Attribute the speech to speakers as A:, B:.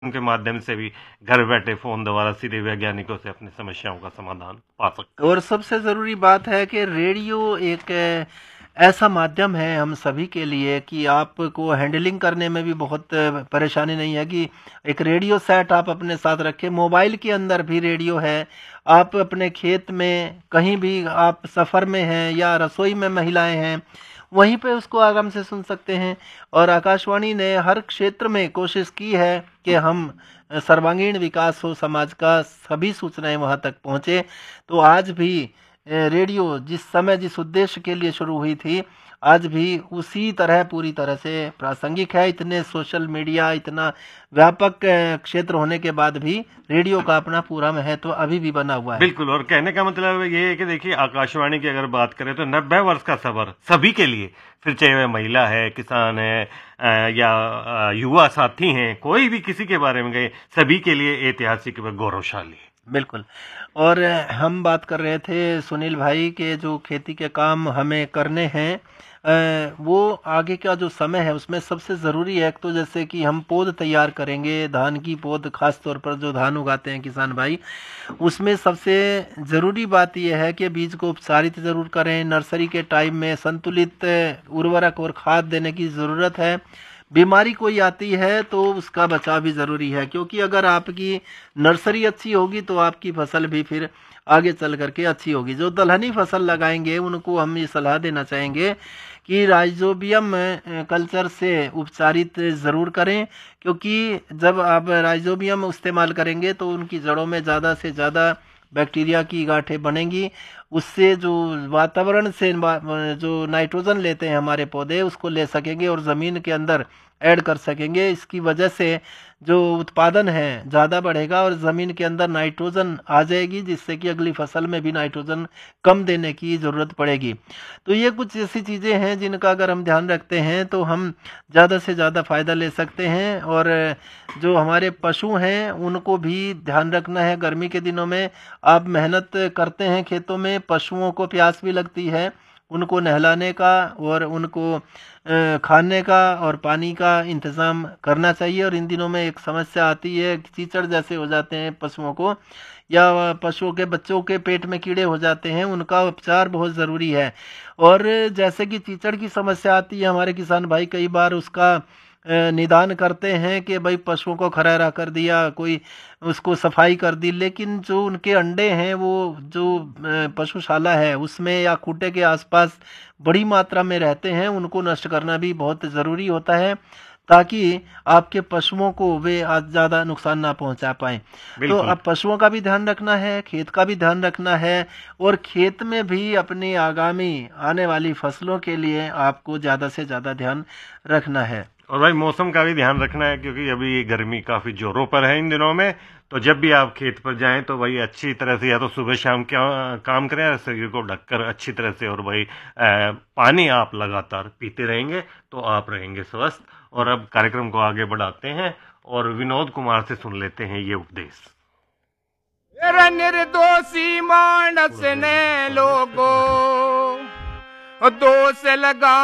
A: उनके माध्यम से भी घर बैठे फोन द्वारा सीधे वैज्ञानिकों से अपनी समस्याओं का समाधान पा सकते हैं।
B: और सबसे ज़रूरी बात है कि रेडियो एक ऐसा माध्यम है हम सभी के लिए कि आपको हैंडलिंग करने में भी बहुत परेशानी नहीं है कि एक रेडियो सेट आप अपने साथ रखें। मोबाइल के अंदर भी रेडियो है। आप अपने खेत में कहीं भी आप सफ़र में हैं या रसोई में महिलाएं हैं, वहीं पे उसको आराम से सुन सकते हैं। और आकाशवाणी ने हर क्षेत्र में कोशिश की है कि हम सर्वांगीण विकास हो समाज का, सभी सूचनाएं वहां तक पहुंचे। तो आज भी रेडियो जिस समय जिस उद्देश्य के लिए शुरू हुई थी, आज भी उसी तरह पूरी तरह से प्रासंगिक है। इतने सोशल मीडिया, इतना व्यापक क्षेत्र होने के बाद भी रेडियो का अपना पूरा महत्व अभी भी बना हुआ है।
A: बिल्कुल, और कहने का मतलब ये है कि देखिए, आकाशवाणी की अगर बात करें तो 90 वर्ष का सफर सभी के लिए, फिर चाहे वह महिला है, किसान है, या युवा साथी हैं, कोई भी किसी के बारे में कहे, सभी के लिए ऐतिहासिक व गौरवशाली है।
B: बिल्कुल। और हम बात कर रहे थे सुनील भाई के जो खेती के काम हमें करने हैं, वो आगे का जो समय है उसमें सबसे ज़रूरी है। एक तो जैसे कि हम पौध तैयार करेंगे, धान की पौध, खास तौर पर जो धान उगाते हैं किसान भाई, उसमें सबसे ज़रूरी बात यह है कि बीज को उपचारित ज़रूर करें। नर्सरी के टाइम में संतुलित उर्वरक और खाद देने की ज़रूरत है। बीमारी कोई आती है तो उसका बचाव भी ज़रूरी है, क्योंकि अगर आपकी नर्सरी अच्छी होगी तो आपकी फसल भी फिर आगे चल करके अच्छी होगी। जो दलहनी फसल लगाएंगे उनको हम ये सलाह देना चाहेंगे कि राइजोबियम कल्चर से उपचारित ज़रूर करें, क्योंकि जब आप राइजोबियम इस्तेमाल करेंगे तो उनकी जड़ों में ज़्यादा से ज़्यादा बैक्टीरिया की गांठें बनेंगी। उससे जो वातावरण से जो नाइट्रोजन लेते हैं हमारे पौधे, उसको ले सकेंगे और ज़मीन के अंदर ऐड कर सकेंगे। इसकी वजह से जो उत्पादन है ज़्यादा बढ़ेगा और ज़मीन के अंदर नाइट्रोजन आ जाएगी, जिससे कि अगली फसल में भी नाइट्रोजन कम देने की ज़रूरत पड़ेगी। तो ये कुछ ऐसी चीज़ें हैं जिनका अगर हम ध्यान रखते हैं तो हम ज़्यादा से ज़्यादा फ़ायदा ले सकते हैं। और जो हमारे पशु हैं उनको भी ध्यान रखना है। गर्मी के दिनों में आप मेहनत करते हैं खेतों में, पशुओं को प्यास भी लगती है, उनको नहलाने का और उनको खाने का और पानी का इंतज़ाम करना चाहिए। और इन दिनों में एक समस्या आती है, कीचड़ जैसे हो जाते हैं पशुओं को, या पशुओं के बच्चों के पेट में कीड़े हो जाते हैं, उनका उपचार बहुत ज़रूरी है। और जैसे कि कीचड़ की समस्या आती है, हमारे किसान भाई कई बार उसका निदान करते हैं कि भाई पशुओं को खरहरा कर दिया, कोई उसको सफाई कर दी, लेकिन जो उनके अंडे हैं वो जो पशुशाला है उसमें या खूंटे के आसपास बड़ी मात्रा में रहते हैं, उनको नष्ट करना भी बहुत ज़रूरी होता है, ताकि आपके पशुओं को वे आज ज़्यादा नुकसान ना पहुंचा पाएं। तो
A: बिल्कुल।
B: अब पशुओं का भी ध्यान रखना है, खेत का भी ध्यान रखना है, और खेत में भी अपनी आगामी आने वाली फसलों के लिए आपको ज़्यादा से ज़्यादा ध्यान रखना है।
A: और भाई मौसम का भी ध्यान रखना है, क्योंकि अभी गर्मी काफी जोरों पर है इन दिनों में। तो जब भी आप खेत पर जाएं तो भाई अच्छी तरह से या तो सुबह शाम क्या काम करें, शरीर को ढककर अच्छी तरह से, और भाई पानी आप लगातार पीते रहेंगे तो आप रहेंगे स्वस्थ। और अब कार्यक्रम को आगे बढ़ाते हैं और विनोद कुमार से सुन लेते हैं ये उपदेश।
C: निर्दोषी मानस ने लोगो दोष लगा